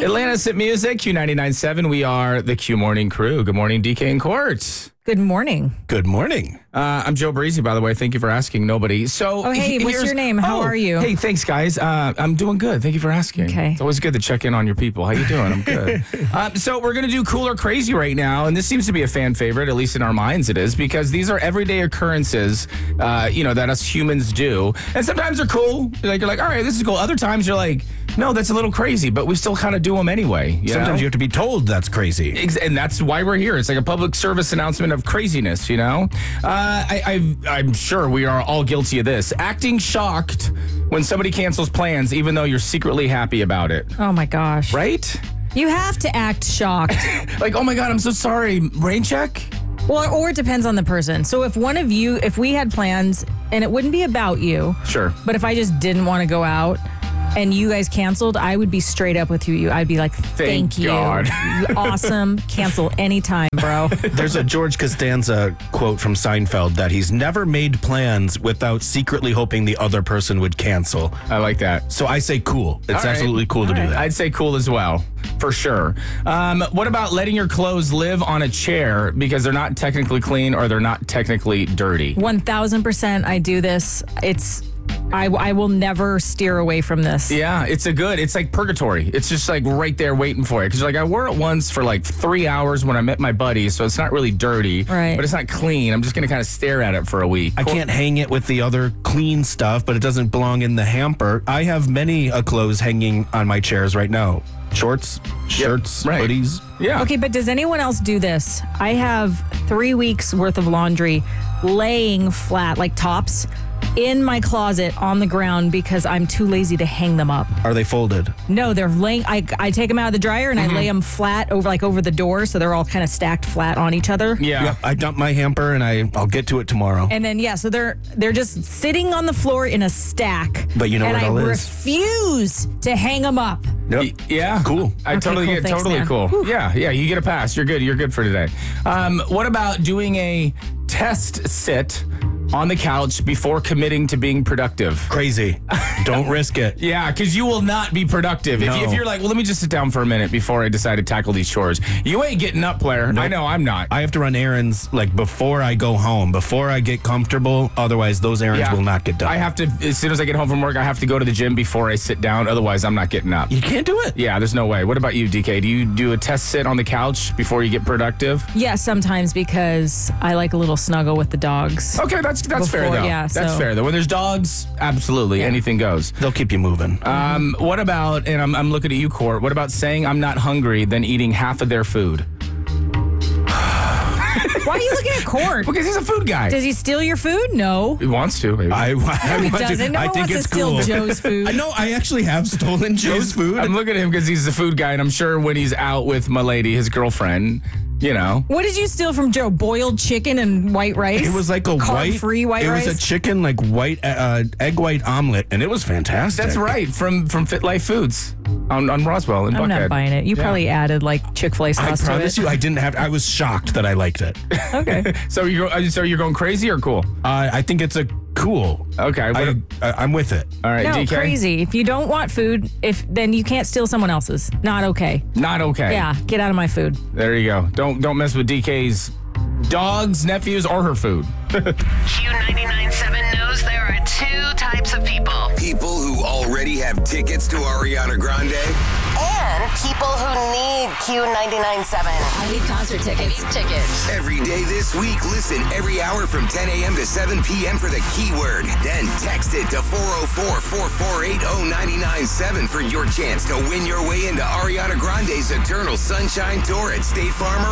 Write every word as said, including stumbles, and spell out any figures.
Atlanta's Hit Music, Q ninety-nine point seven. We are the Q Morning Crew. Good morning, D K and Court. Good morning. Good morning. Uh, I'm Joe Breezy, by the way. Thank you for asking. Nobody. So, oh, hey, what's your name? How oh, are you? Hey, thanks, guys. Uh, I'm doing good. Thank you for asking. Okay. It's always good to check in on your people. How you doing? I'm good. uh, so we're going to do Cool or Crazy right now, and this seems to be a fan favorite, at least in our minds it is, because these are everyday occurrences, uh, you know, that us humans do. And sometimes they're cool. Like, you're like, all right, this is cool. Other times you're like, no, that's a little crazy, but we still kind of do them anyway. You Sometimes know? you have to be told that's crazy. Ex- And that's why we're here. It's like a public service announcement of craziness, you know? Uh, I, I, I'm sure we are all guilty of this. Acting shocked when somebody cancels plans, even though you're secretly happy about it. Oh, my gosh. Right? You have to act shocked. Like, oh my God, I'm so sorry. Rain check? Well, or it depends on the person. So if one of you, if we had plans, and it wouldn't be about you. Sure. But if I just didn't want to go out, and you guys canceled, I would be straight up with you. I'd be like, thank, Thank you. God. Awesome. Cancel anytime, bro. There's a George Costanza quote from Seinfeld that he's never made plans without secretly hoping the other person would cancel. I like that. So I say cool. It's All right. absolutely cool to All do right. that. I'd say cool as well, for sure. Um, what about letting your clothes live on a chair because they're not technically clean or they're not technically dirty? one thousand percent I do this. It's, I, I will never steer away from this. Yeah, it's a good, it's like purgatory. It's just like right there waiting for you. Because like I wore it once for like three hours when I met my buddies, so it's not really dirty, Right. but it's not clean. I'm just going to kind of stare at it for a week. I can't hang it with the other clean stuff, but it doesn't belong in the hamper. I have many uh, clothes hanging on my chairs right now. Shorts, shirts, right. hoodies. Yeah. Okay, but does anyone else do this? I have three weeks worth of laundry laying flat, like tops, in my closet on the ground because I'm too lazy to hang them up. Are they folded? No, they're laying. I, I take them out of the dryer and Mm-hmm. I lay them flat over like over the door, so they're all kind of stacked flat on each other. Yeah. Yep. I dump my hamper and I, I'll get to it tomorrow. And then yeah, so they're they're just sitting on the floor in a stack. But you know and what I all is? refuse to hang them up. Yep. Y- Yeah. Cool. I Okay, totally cool. get Thanks, totally man. cool. Whew. Yeah, yeah, you get a pass. You're good. You're good for today. Um, what about doing a test sit on the couch before committing to being productive? Crazy. Don't risk it. Yeah, because you will not be productive. If, you, No. if you're like, well, let me just sit down for a minute before I decide to tackle these chores. You ain't getting up, player. I know I'm not. I have to run errands like before I go home, before I get comfortable. Otherwise, those errands Yeah. will not get done. I have to, as soon as I get home from work, I have to go to the gym before I sit down. Otherwise, I'm not getting up. You can't do it. Yeah, there's no way. What about you, D K? Do you do a test sit on the couch before you get productive? Yeah, sometimes because I like a little snuggle with the dogs. Okay, that's that's fair Before, though. yeah, that's so- fair though. When there's dogs, absolutely Yeah. anything goes. They'll keep you moving. Um, what about? And I'm I'm looking at you, Court. What about saying I'm not hungry, then eating half of their food? Why are you looking at Court? Because he's a food guy. Does he steal your food? No. He wants to, maybe. I, I, He want to- doesn't. No I one think wants to it's steal cool. Joe's food. I know. I actually have stolen Joe's food. I'm looking at him because he's the food guy, and I'm sure when he's out with my lady, his girlfriend, you know. What did you steal from Joe? Boiled chicken and white rice? It was like a white, Carb-free white it rice? was a chicken like white uh, egg white omelet, and it was fantastic. That's right, from from Fit Life Foods on, on Roswell in I'm Buckhead. not buying it. You Yeah. probably added like Chick-fil-A I sauce to promise it. you, I didn't have. I was shocked that I liked it. uh, Okay. So you're so you're going crazy or cool? I think it's a cool. Okay. What, I, I, I'm with it. all right, No, D K. crazy. If you don't want food, if then you can't steal someone else's. Not okay. Not okay. Yeah, get out of my food. There you go. Don't don't mess with D K's dogs, nephews, or her food. Q ninety-nine point seven knows there are two types of people. People who already have tickets to Ariana Grande And people who need Q ninety-nine point seven. I need concert tickets. I need tickets. every day this week. Listen every hour from ten a.m. to seven p.m. for the keyword. Then text it to four oh four, four four eight, oh nine nine seven for your chance to win your way into Ariana Grande's Eternal Sunshine Tour at State Farm